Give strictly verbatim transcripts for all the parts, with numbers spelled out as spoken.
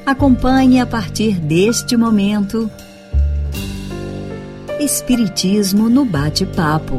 Acompanhe a partir deste momento Espiritismo no Bate-Papo.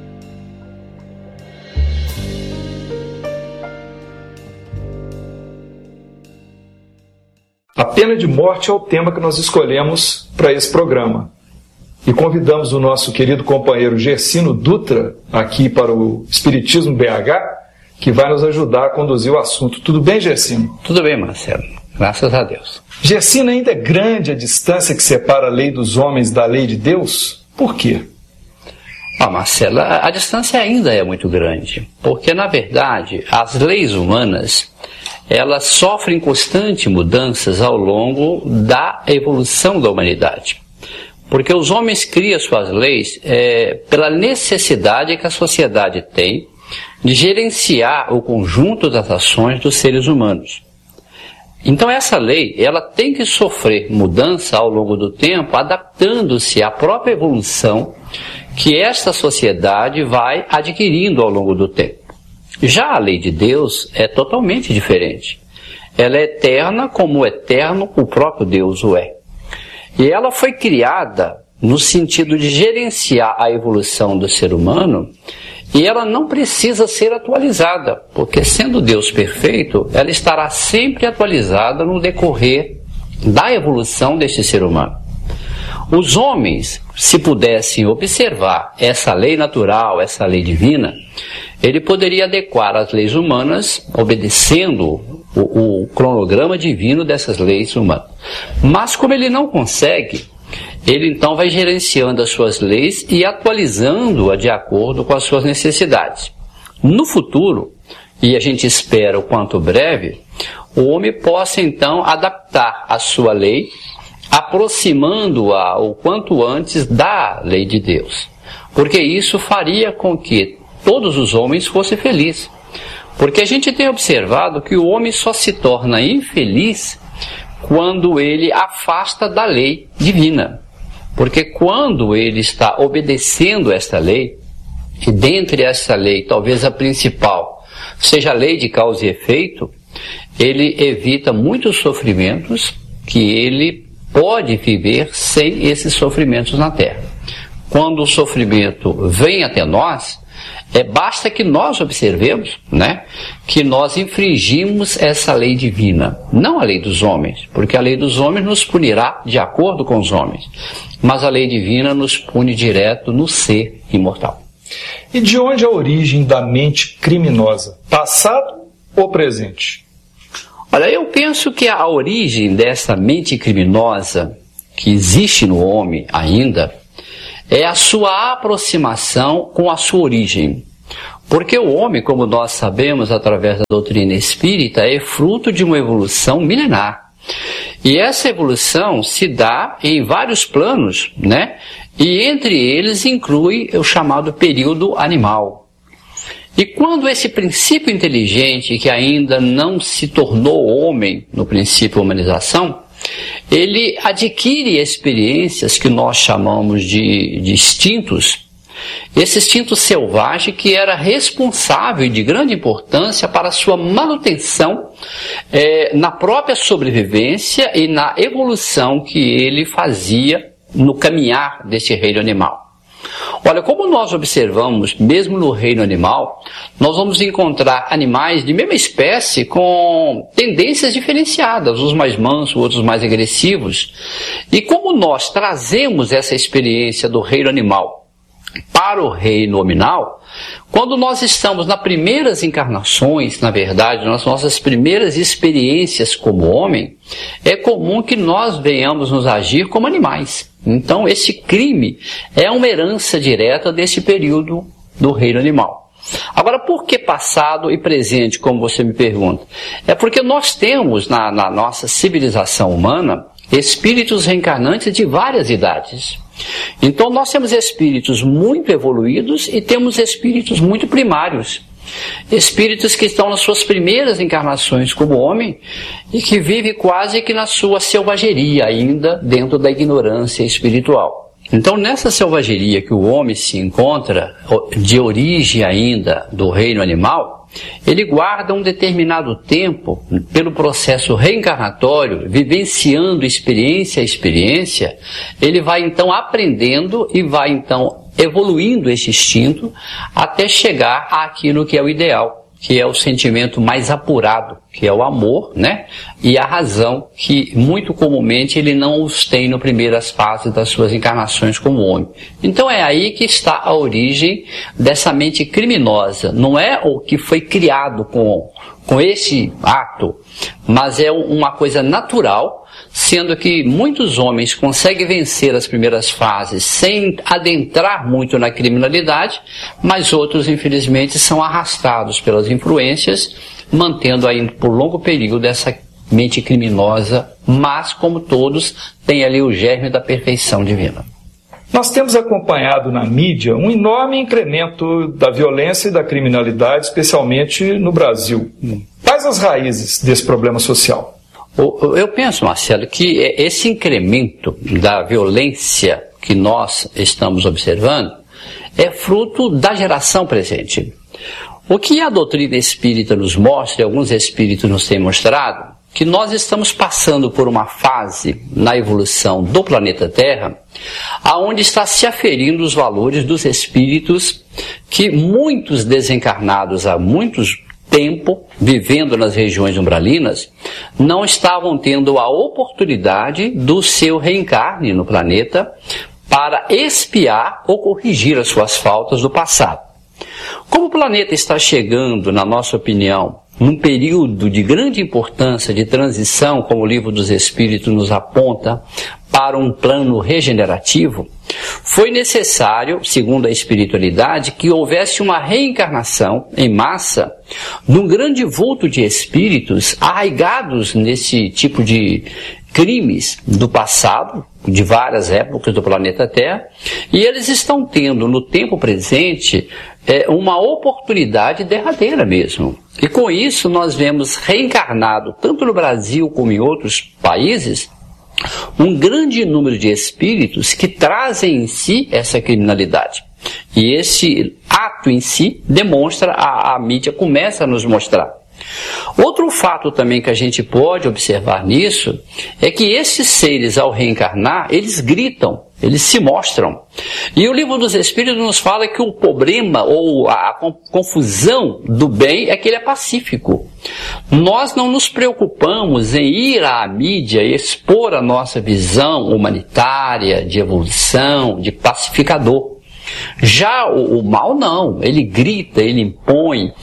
A pena de morte é o tema que nós escolhemos para esse programa. E convidamos o nosso querido companheiro Gersino Dutra aqui para o Espiritismo B H, que vai nos ajudar a conduzir o assunto. Tudo bem, Gersino? Tudo bem, Marcelo. Graças a Deus. Gersino, ainda é grande a distância que separa a lei dos homens da lei de Deus? Por quê? Ah, Marcelo, a, a distância ainda é muito grande, porque, na verdade, as leis humanas, elas sofrem constantes mudanças ao longo da evolução da humanidade. Porque os homens criam suas leis é, pela necessidade que a sociedade tem de gerenciar o conjunto das ações dos seres humanos. Então essa lei, ela tem que sofrer mudança ao longo do tempo, adaptando-se à própria evolução que esta sociedade vai adquirindo ao longo do tempo. Já a lei de Deus é totalmente diferente. Ela é eterna como o eterno o próprio Deus o é. E ela foi criada no sentido de gerenciar a evolução do ser humano, e ela não precisa ser atualizada, porque sendo Deus perfeito, ela estará sempre atualizada no decorrer da evolução deste ser humano. Os homens, se pudessem observar essa lei natural, essa lei divina, ele poderia adequar as leis humanas, obedecendo o, o cronograma divino dessas leis humanas. Mas como ele não consegue, ele então vai gerenciando as suas leis e atualizando-a de acordo com as suas necessidades. No futuro, e a gente espera o quanto breve, o homem possa então adaptar a sua lei, aproximando-a o quanto antes da lei de Deus. Porque isso faria com que todos os homens fossem felizes. Porque a gente tem observado que o homem só se torna infeliz quando ele afasta da lei divina. Porque quando ele está obedecendo esta lei, e dentre essa lei, talvez a principal, seja a lei de causa e efeito, ele evita muitos sofrimentos que ele pode viver sem esses sofrimentos na Terra. Quando o sofrimento vem até nós, é, basta que nós observemos, né, que nós infringimos essa lei divina, não a lei dos homens, porque a lei dos homens nos punirá de acordo com os homens, mas a lei divina nos pune direto no ser imortal. E de onde é a origem da mente criminosa? Passado ou presente? Olha, eu penso que a origem dessa mente criminosa que existe no homem ainda é a sua aproximação com a sua origem. Porque o homem, como nós sabemos através da doutrina espírita, é fruto de uma evolução milenar. E essa evolução se dá em vários planos, né? E entre eles inclui o chamado período animal. E quando esse princípio inteligente, que ainda não se tornou homem no princípio humanização, ele adquire experiências que nós chamamos de, de instintos. Esse instinto selvagem que era responsável e de grande importância para a sua manutenção é, na própria sobrevivência e na evolução que ele fazia no caminhar desse reino animal. Olha, como nós observamos, mesmo no reino animal, nós vamos encontrar animais de mesma espécie com tendências diferenciadas, uns mais mansos, outros mais agressivos. E como nós trazemos essa experiência do reino animal para o reino nominal, quando nós estamos nas primeiras encarnações, na verdade, nas nossas primeiras experiências como homem, é comum que nós venhamos nos agir como animais. Então, esse crime é uma herança direta desse período do reino animal. Agora, por que passado e presente, como você me pergunta? É porque nós temos na, na nossa civilização humana espíritos reencarnantes de várias idades. Então, nós temos espíritos muito evoluídos e temos espíritos muito primários. Espíritos que estão nas suas primeiras encarnações como homem e que vivem quase que na sua selvageria ainda dentro da ignorância espiritual. Então, nessa selvageria que o homem se encontra, de origem ainda do reino animal, ele guarda um determinado tempo, pelo processo reencarnatório, vivenciando experiência a experiência, ele vai então aprendendo e vai então evoluindo esse instinto até chegar àquilo que é o ideal, que é o sentimento mais apurado, que é o amor, né? E a razão, que muito comumente ele não os tem nas primeiras fases das suas encarnações como homem. Então é aí que está a origem dessa mente criminosa. Não é o que foi criado com, com esse ato, mas é uma coisa natural, sendo que muitos homens conseguem vencer as primeiras fases sem adentrar muito na criminalidade, mas outros, infelizmente, são arrastados pelas influências, mantendo aí por longo período essa mente criminosa, mas, como todos, tem ali o germe da perfeição divina. Nós temos acompanhado na mídia um enorme incremento da violência e da criminalidade, especialmente no Brasil. Quais as raízes desse problema social? Eu penso, Marcelo, que esse incremento da violência que nós estamos observando é fruto da geração presente. O que a doutrina espírita nos mostra, e alguns espíritos nos têm mostrado, que nós estamos passando por uma fase na evolução do planeta Terra, aonde está se aferindo os valores dos espíritos que muitos desencarnados há muitos tempo, vivendo nas regiões umbralinas, não estavam tendo a oportunidade do seu reencarne no planeta para expiar ou corrigir as suas faltas do passado. Como o planeta está chegando, na nossa opinião, num período de grande importância de transição, como o Livro dos Espíritos nos aponta, para um plano regenerativo, foi necessário, segundo a espiritualidade, que houvesse uma reencarnação em massa de um grande vulto de espíritos arraigados nesse tipo de crimes do passado, de várias épocas do planeta Terra, e eles estão tendo no tempo presente é, uma oportunidade derradeira mesmo. E com isso nós vemos reencarnado, tanto no Brasil como em outros países, um grande número de espíritos que trazem em si essa criminalidade. E esse ato em si demonstra, a, a mídia começa a nos mostrar. Outro fato também que a gente pode observar nisso é que esses seres, ao reencarnar, eles gritam, eles se mostram. E o Livro dos Espíritos nos fala que o problema ou a confusão do bem é que ele é pacífico. Nós não nos preocupamos em ir à mídia e expor a nossa visão humanitária, de evolução, de pacificador. Já o, o mal não, ele grita, ele impõe,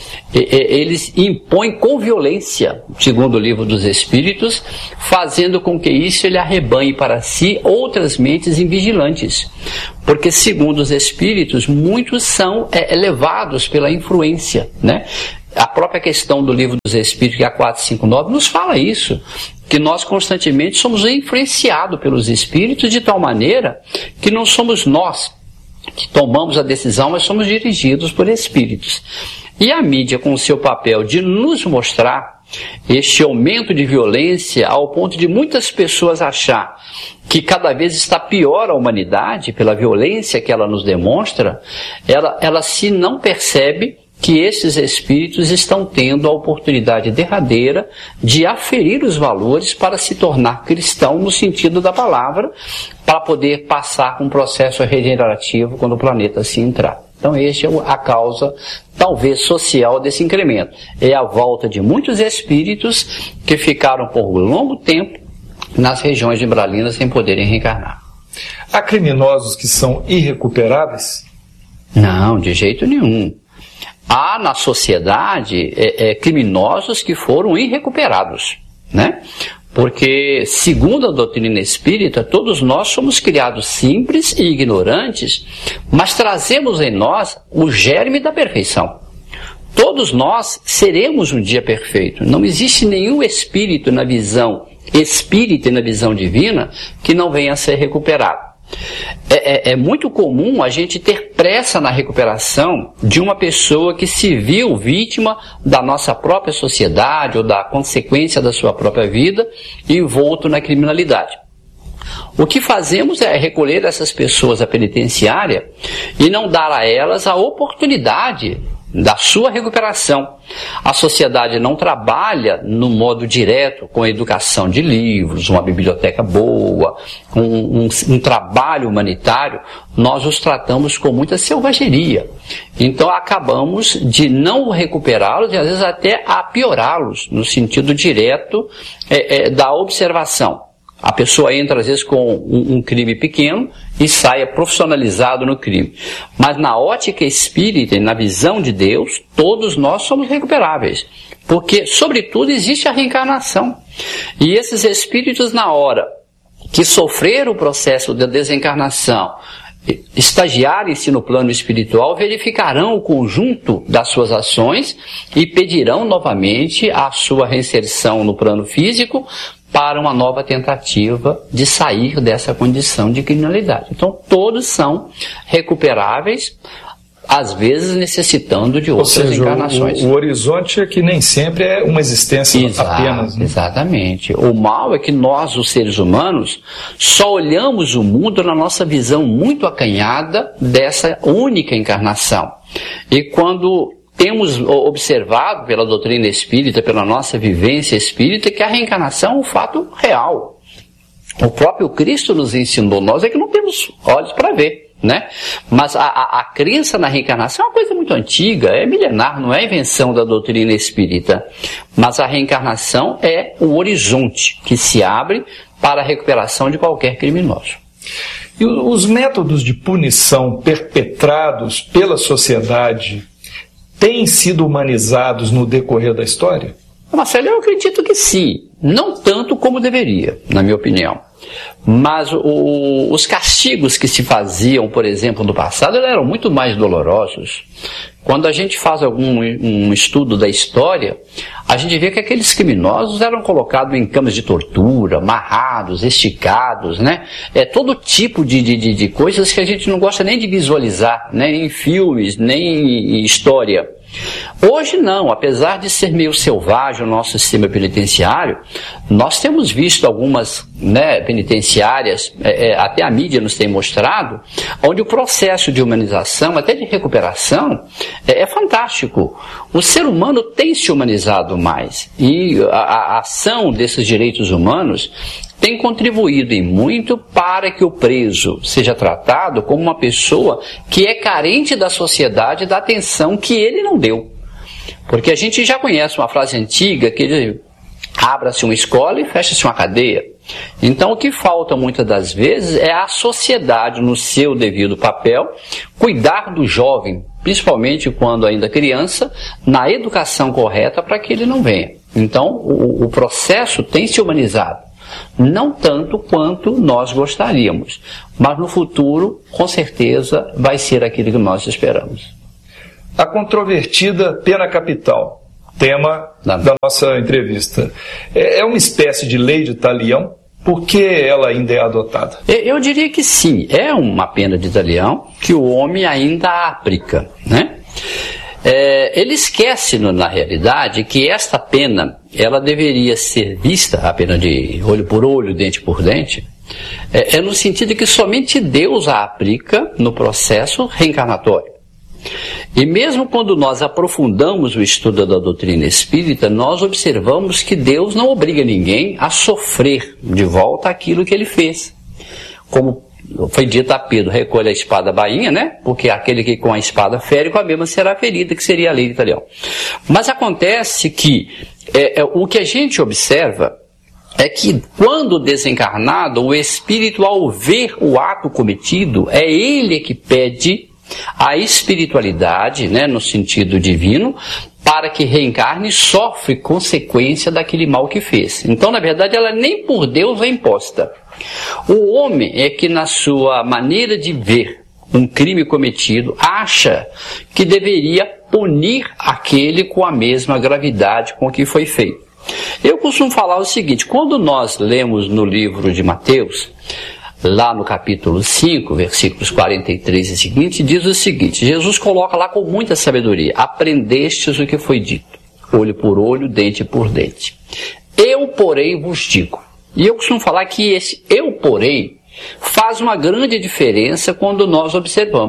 eles impõem com violência, segundo o Livro dos Espíritos, fazendo com que isso ele arrebanhe para si outras mentes invigilantes. Porque, segundo os Espíritos, muitos são é, levados pela influência, né? A própria questão do Livro dos Espíritos, que é a quatrocentos e cinquenta e nove, nos fala isso, que nós constantemente somos influenciados pelos Espíritos de tal maneira que não somos nós que tomamos a decisão, mas somos dirigidos por espíritos. E a mídia, com o seu papel de nos mostrar este aumento de violência, ao ponto de muitas pessoas achar que cada vez está pior a humanidade, pela violência que ela nos demonstra, ela, ela se não percebe que esses espíritos estão tendo a oportunidade derradeira de aferir os valores para se tornar cristão no sentido da palavra, para poder passar com um processo regenerativo quando o planeta se entrar. Então esta é a causa, talvez, social desse incremento. É a volta de muitos espíritos que ficaram por longo tempo nas regiões de umbralinas sem poderem reencarnar. Há criminosos que são irrecuperáveis? Não, de jeito nenhum. Há na sociedade é, é, criminosos que foram irrecuperados, né? Porque, segundo a doutrina espírita, todos nós somos criados simples e ignorantes, mas trazemos em nós o germe da perfeição. Todos nós seremos um dia perfeito. Não existe nenhum espírito na visão espírita e na visão divina que não venha a ser recuperado. É, é, é muito comum a gente ter pressa na recuperação de uma pessoa que se viu vítima da nossa própria sociedade ou da consequência da sua própria vida envolto na criminalidade. O que fazemos é recolher essas pessoas à penitenciária e não dar a elas a oportunidade da sua recuperação. A sociedade não trabalha no modo direto com a educação de livros, uma biblioteca boa, um, um, um trabalho humanitário. Nós os tratamos com muita selvageria. Então acabamos de não recuperá-los e às vezes até a piorá-los, no sentido direto é, é, da observação. A pessoa entra às vezes com um, um crime pequeno e sai profissionalizado no crime. Mas na ótica espírita e na visão de Deus, todos nós somos recuperáveis. Porque, sobretudo, existe a reencarnação. E esses espíritos, na hora que sofreram o processo da desencarnação, estagiarem-se no plano espiritual, verificarão o conjunto das suas ações e pedirão novamente a sua reinserção no plano físico para uma nova tentativa de sair dessa condição de criminalidade. Então, todos são recuperáveis, às vezes necessitando de outras Ou seja, encarnações. O, o horizonte é que nem sempre é uma existência Exato, apenas. Né? Exatamente. O mal é que nós, os seres humanos, só olhamos o mundo na nossa visão muito acanhada dessa única encarnação. E quando temos observado pela doutrina espírita, pela nossa vivência espírita, que a reencarnação é um fato real. O próprio Cristo nos ensinou, nós é que não temos olhos para ver, né? Mas a, a, a crença na reencarnação é uma coisa muito antiga, é milenar, não é invenção da doutrina espírita. Mas a reencarnação é um horizonte que se abre para a recuperação de qualquer criminoso. E os métodos de punição perpetrados pela sociedade têm sido humanizados no decorrer da história? Marcelo, eu acredito que sim. Não tanto como deveria, na minha opinião. Mas o, os castigos que se faziam, por exemplo, no passado, eram muito mais dolorosos. Quando a gente faz algum um estudo da história, a gente vê que aqueles criminosos eram colocados em camas de tortura, amarrados, esticados, né? É todo tipo de, de, de coisas que a gente não gosta nem de visualizar, nem em filmes, nem em história. Hoje não, apesar de ser meio selvagem o nosso sistema penitenciário, nós temos visto algumas, né, penitenciárias, é, é, até a mídia nos tem mostrado, onde o processo de humanização, até de recuperação, é, é fantástico. O ser humano tem se humanizado mais e a, a ação desses direitos humanos tem contribuído em muito para que o preso seja tratado como uma pessoa que é carente da sociedade, da atenção que ele não deu. Porque a gente já conhece uma frase antiga que diz: abra-se uma escola e fecha-se uma cadeia. Então o que falta muitas das vezes é a sociedade, no seu devido papel, cuidar do jovem, principalmente quando ainda criança, na educação correta para que ele não venha. Então o, o processo tem se humanizado. Não tanto quanto nós gostaríamos, mas no futuro, com certeza, vai ser aquilo que nós esperamos. A controvertida pena capital, tema Não. da nossa entrevista, é uma espécie de lei de talião? Por que ela ainda é adotada? Eu diria que sim, é uma pena de talião que o homem ainda aplica, né? É, ele esquece, na realidade, que esta pena, ela deveria ser vista, a pena de olho por olho, dente por dente, é, é no sentido que somente Deus a aplica no processo reencarnatório. E mesmo quando nós aprofundamos o estudo da doutrina espírita, nós observamos que Deus não obriga ninguém a sofrer de volta aquilo que ele fez. Como foi dito a Pedro, recolhe a espada bainha, né? Porque aquele que com a espada fere, com a mesma será ferida, que seria a lei de talião. Mas acontece que é, é, o que a gente observa é que quando desencarnado, o espírito, ao ver o ato cometido, é ele que pede a espiritualidade, né, no sentido divino, para que reencarne e sofre consequência daquele mal que fez. Então, na verdade, ela nem por Deus é imposta. O homem é que, na sua maneira de ver um crime cometido, acha que deveria punir aquele com a mesma gravidade com que foi feito. Eu costumo falar o seguinte: quando nós lemos no livro de Mateus, lá no capítulo cinco, versículos quarenta e três e seguinte, diz o seguinte: Jesus coloca lá com muita sabedoria: aprendestes o que foi dito, olho por olho, dente por dente. Eu, porém, vos digo. E eu costumo falar que esse eu, porém, faz uma grande diferença quando nós observamos.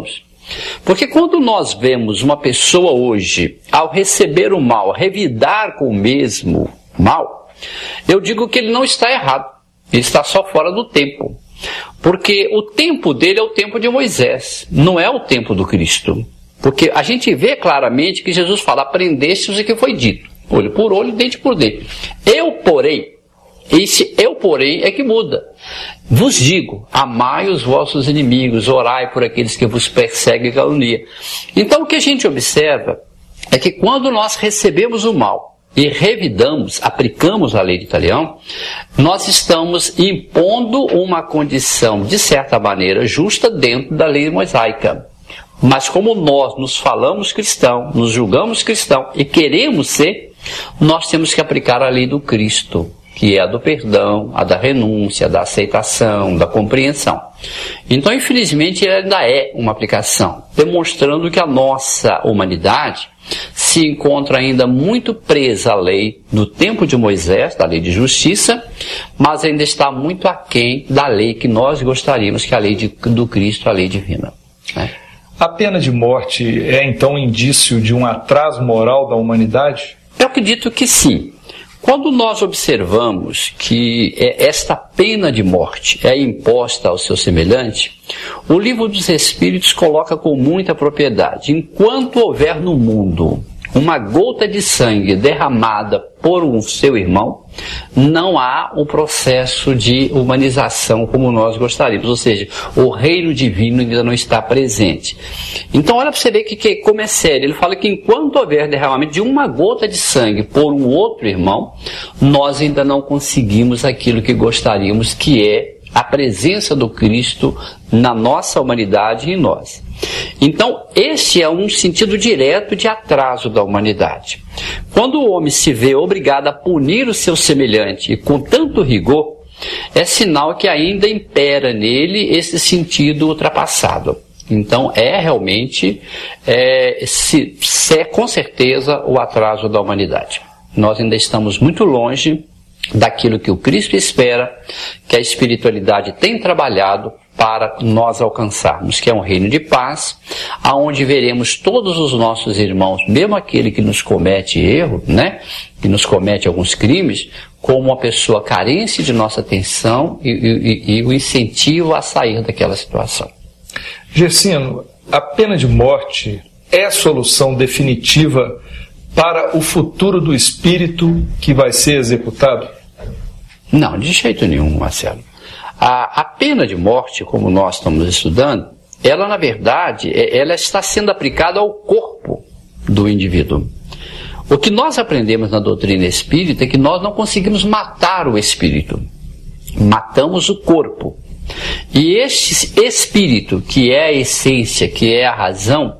Porque quando nós vemos uma pessoa hoje, ao receber o mal, revidar com o mesmo mal, eu digo que ele não está errado, ele está só fora do tempo. Porque o tempo dele é o tempo de Moisés, não é o tempo do Cristo. Porque a gente vê claramente que Jesus fala, aprendestes o que foi dito, olho por olho, dente por dente. Eu, porém, esse eu, porém, é que muda. Vos digo, amai os vossos inimigos, orai por aqueles que vos perseguem e caluniam. Então o que a gente observa é que quando nós recebemos o mal e revidamos, aplicamos a lei de Talião, nós estamos impondo uma condição, de certa maneira, justa dentro da lei mosaica. Mas como nós nos falamos cristão, nos julgamos cristão e queremos ser, nós temos que aplicar a lei do Cristo, que é a do perdão, a da renúncia, da aceitação, da compreensão. Então, infelizmente, ele ainda é uma aplicação, demonstrando que a nossa humanidade se encontra ainda muito presa à lei do tempo de Moisés, da lei de justiça, mas ainda está muito aquém da lei que nós gostaríamos, que é a lei de, do Cristo, a lei divina. Né? A pena de morte é, então, indício de um atraso moral da humanidade? Eu acredito que sim. Quando nós observamos que esta pena de morte é imposta ao seu semelhante, o Livro dos Espíritos coloca com muita propriedade: enquanto houver no mundo uma gota de sangue derramada por um seu irmão, não há um processo de humanização como nós gostaríamos, ou seja, o reino divino ainda não está presente. Então olha para você ver que, que como é sério, ele fala que enquanto houver derramamento de uma gota de sangue por um outro irmão, nós ainda não conseguimos aquilo que gostaríamos, que é a presença do Cristo na nossa humanidade e em nós. Então, esse é um sentido direto de atraso da humanidade. Quando o homem se vê obrigado a punir o seu semelhante e com tanto rigor, é sinal que ainda impera nele esse sentido ultrapassado. Então, é realmente, é, se, se é com certeza, o atraso da humanidade. Nós ainda estamos muito longe daquilo que o Cristo espera, que a espiritualidade tem trabalhado para nós alcançarmos, que é um reino de paz, aonde veremos todos os nossos irmãos, mesmo aquele que nos comete erro, né, que nos comete alguns crimes, como uma pessoa carente de nossa atenção e, e, e o incentivo a sair daquela situação. Gersino, a pena de morte é a solução definitiva para o futuro do espírito que vai ser executado? Não, de jeito nenhum, Marcelo. A, a pena de morte, como nós estamos estudando, ela na verdade, ela está sendo aplicada ao corpo do indivíduo. O que nós aprendemos na doutrina espírita é que nós não conseguimos matar o espírito, matamos o corpo. E este espírito, que é a essência, que é a razão,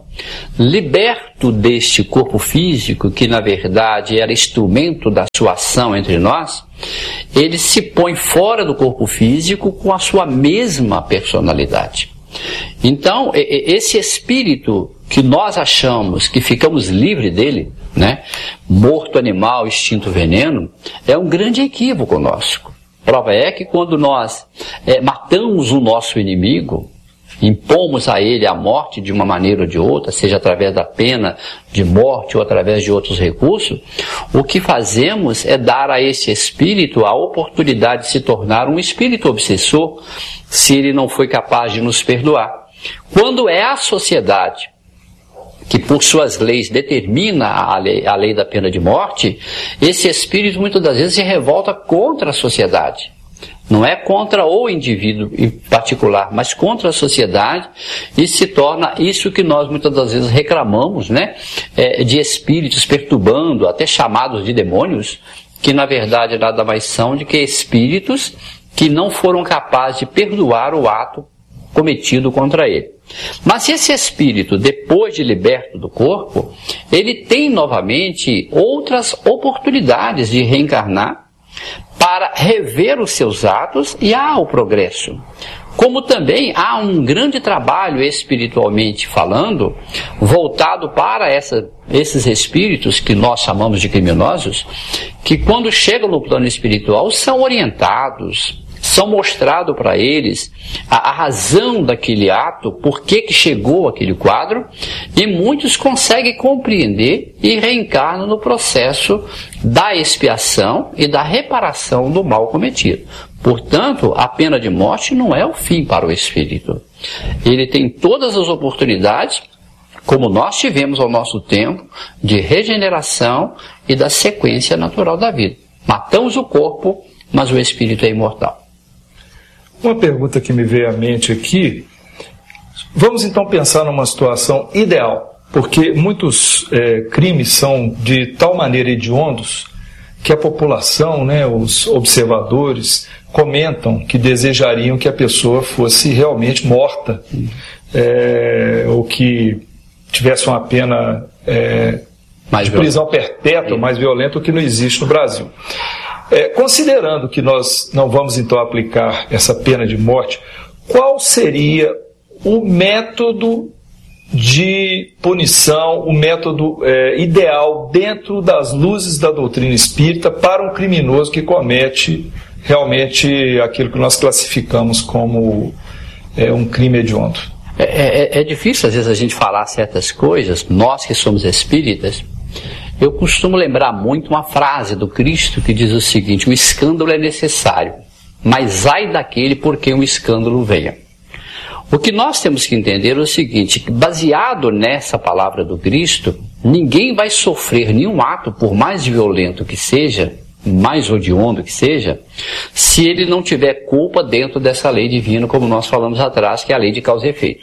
liberto deste corpo físico, que na verdade era instrumento da sua ação entre nós, ele se põe fora do corpo físico com a sua mesma personalidade. Então, esse espírito que nós achamos que ficamos livres dele, né, morto animal, extinto veneno, é um grande equívoco nosso. Prova é que quando nós é, matamos o nosso inimigo, impomos a ele a morte de uma maneira ou de outra, seja através da pena de morte ou através de outros recursos, o que fazemos é dar a esse espírito a oportunidade de se tornar um espírito obsessor, se ele não foi capaz de nos perdoar. Quando é a sociedade que por suas leis determina a lei, a lei da pena de morte, esse espírito muitas das vezes se revolta contra a sociedade. Não é contra o indivíduo em particular, mas contra a sociedade, e se torna isso que nós muitas das vezes reclamamos, né? É, de espíritos perturbando, até chamados de demônios, que na verdade nada mais são de que espíritos que não foram capazes de perdoar o ato cometido contra ele. Mas esse espírito, depois de liberto do corpo, ele tem novamente outras oportunidades de reencarnar para rever os seus atos, e há o progresso. Como também há um grande trabalho espiritualmente falando, voltado para essa, esses espíritos que nós chamamos de criminosos, que quando chegam no plano espiritual são orientados, são mostrados para eles a, a razão daquele ato, por que que chegou aquele quadro, e muitos conseguem compreender e reencarnam no processo da expiação e da reparação do mal cometido. Portanto, a pena de morte não é o fim para o espírito. Ele tem todas as oportunidades, como nós tivemos ao nosso tempo, de regeneração e da sequência natural da vida. Matamos o corpo, mas o espírito é imortal. Uma pergunta que me veio à mente aqui, vamos então pensar numa situação ideal, porque muitos é, crimes são de tal maneira hediondos que a população, né, os observadores, comentam que desejariam que a pessoa fosse realmente morta, é, ou que tivesse uma pena é, mais de prisão perpétua, mais violenta, o que não existe no Brasil. É, considerando que nós não vamos então aplicar essa pena de morte, qual seria o método de punição, o método é, ideal dentro das luzes da doutrina espírita para um criminoso que comete realmente aquilo que nós classificamos como é, um crime hediondo? É, é, é difícil às vezes a gente falar certas coisas, nós que somos espíritas. Eu costumo lembrar muito uma frase do Cristo que diz o seguinte: o escândalo é necessário, mas ai daquele por quem o escândalo venha. O que nós temos que entender é o seguinte, que baseado nessa palavra do Cristo, ninguém vai sofrer nenhum ato, por mais violento que seja, mais odioso que seja, se ele não tiver culpa dentro dessa lei divina, como nós falamos atrás, que é a lei de causa e efeito.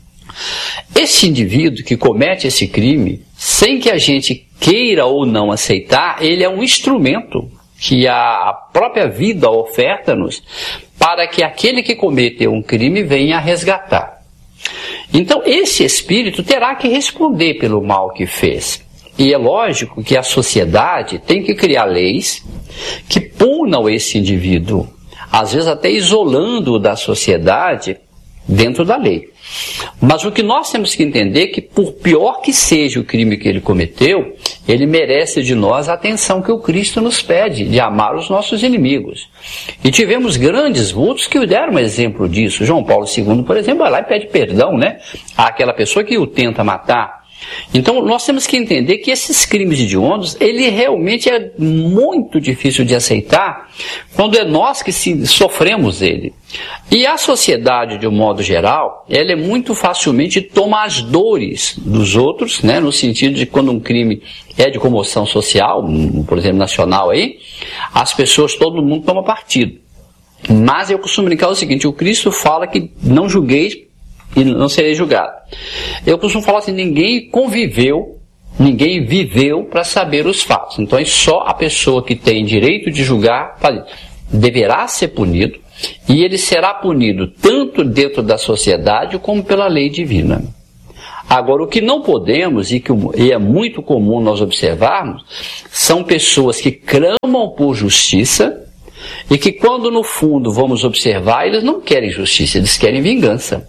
Esse indivíduo que comete esse crime, sem que a gente queira ou não aceitar, ele é um instrumento que a própria vida oferta-nos para que aquele que cometeu um crime venha a resgatar. Então esse espírito terá que responder pelo mal que fez. E é lógico que a sociedade tem que criar leis que punam esse indivíduo, às vezes até isolando-o da sociedade dentro da lei. Mas o que nós temos que entender é que, por pior que seja o crime que ele cometeu, ele merece de nós a atenção que o Cristo nos pede, de amar os nossos inimigos. E tivemos grandes vultos que deram um exemplo disso. João Paulo segundo, por exemplo, vai lá e pede perdão, né, àquela pessoa que o tenta matar. Então nós temos que entender que esses crimes hediondos, ele realmente é muito difícil de aceitar quando é nós que se, sofremos ele. E a sociedade, de um modo geral, ela é muito facilmente toma as dores dos outros, né, no sentido de quando um crime é de comoção social, por exemplo, nacional aí, as pessoas, todo mundo toma partido. Mas eu costumo brincar o seguinte, o Cristo fala que não julgueis e não serei julgado. Eu costumo falar assim, ninguém conviveu, ninguém viveu para saber os fatos. Então é só a pessoa que tem direito de julgar deverá ser punido, e ele será punido tanto dentro da sociedade como pela lei divina. Agora, o que não podemos, e que e é muito comum nós observarmos, são pessoas que clamam por justiça, e que quando no fundo vamos observar, eles não querem justiça, eles querem vingança.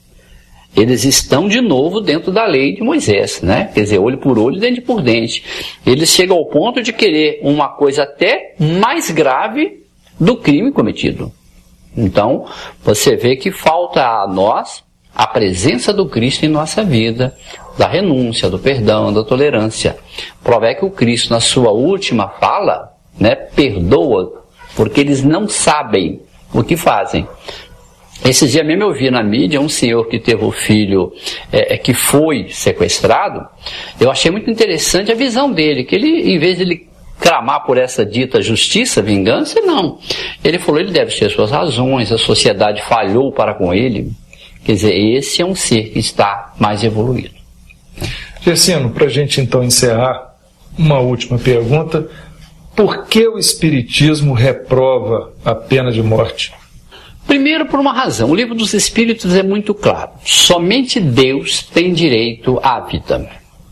Eles estão de novo dentro da lei de Moisés, né? Quer dizer, olho por olho, dente por dente. Eles chegam ao ponto de querer uma coisa até mais grave do crime cometido. Então, você vê que falta a nós a presença do Cristo em nossa vida, da renúncia, do perdão, da tolerância. Prova é que o Cristo, na sua última fala, né, perdoa, porque eles não sabem o que fazem. Esses dias mesmo eu vi na mídia um senhor que teve o filho é, que foi sequestrado. Eu achei muito interessante a visão dele, que ele, em vez de ele clamar por essa dita justiça, vingança, não. Ele falou, ele deve ter suas razões, a sociedade falhou para com ele. Quer dizer, esse é um ser que está mais evoluído. Gersino, para a gente então encerrar, uma última pergunta. Por que o Espiritismo reprova a pena de morte? Primeiro, por uma razão. O Livro dos Espíritos é muito claro. Somente Deus tem direito à vida.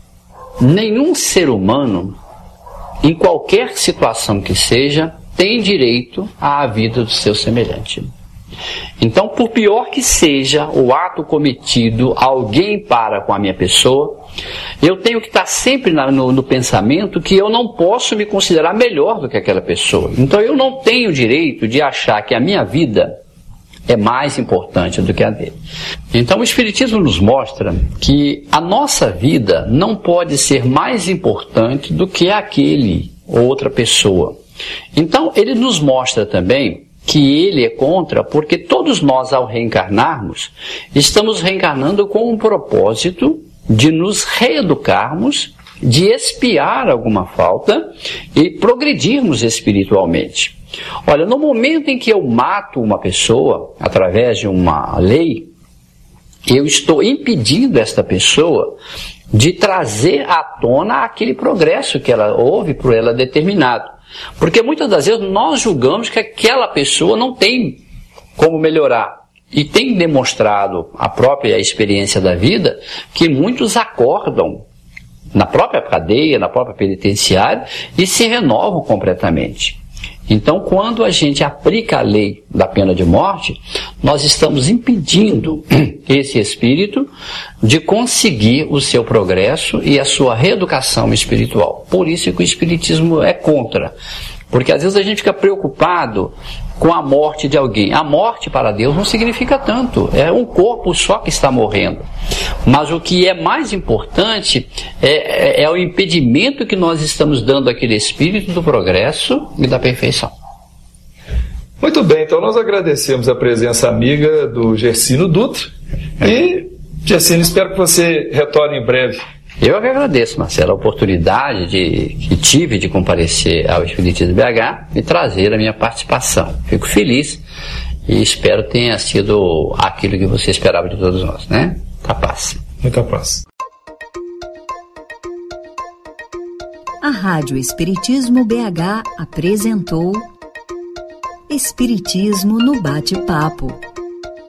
Nenhum ser humano, em qualquer situação que seja, tem direito à vida do seu semelhante. Então, por pior que seja o ato cometido, alguém para com a minha pessoa, eu tenho que estar sempre na, no, no pensamento que eu não posso me considerar melhor do que aquela pessoa. Então, eu não tenho o direito de achar que a minha vida é mais importante do que a dele. Então o Espiritismo nos mostra que a nossa vida não pode ser mais importante do que aquele ou outra pessoa. Então ele nos mostra também que ele é contra, porque todos nós, ao reencarnarmos, estamos reencarnando com um propósito de nos reeducarmos, de expiar alguma falta e progredirmos espiritualmente. Olha, no momento em que eu mato uma pessoa, através de uma lei, eu estou impedindo esta pessoa de trazer à tona aquele progresso que ela houve por ela determinado. Porque muitas das vezes nós julgamos que aquela pessoa não tem como melhorar. E tem demonstrado a própria experiência da vida que muitos acordam na própria cadeia, na própria penitenciária e se renovam completamente. Então, quando a gente aplica a lei da pena de morte, nós estamos impedindo esse espírito de conseguir o seu progresso e a sua reeducação espiritual. Por isso que o Espiritismo é contra. Porque às vezes a gente fica preocupado com a morte de alguém. A morte para Deus não significa tanto. É um corpo só que está morrendo. Mas o que é mais importante é, é, é o impedimento que nós estamos dando àquele espírito do progresso e da perfeição. Muito bem, então nós agradecemos a presença amiga do Gersino Dutra. E, Gersino, espero que você retorne em breve. Eu que agradeço, Marcelo, a oportunidade de, que tive de comparecer ao Espiritismo B H e trazer a minha participação. Fico feliz e espero que tenha sido aquilo que você esperava de todos nós, né? Muita paz. Muita paz. A Rádio Espiritismo B H apresentou Espiritismo no Bate-Papo.